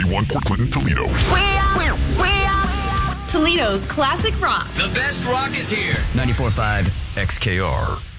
101 Port Clinton, Toledo. We are Toledo's classic rock. The best rock is here. 94.5 XKR.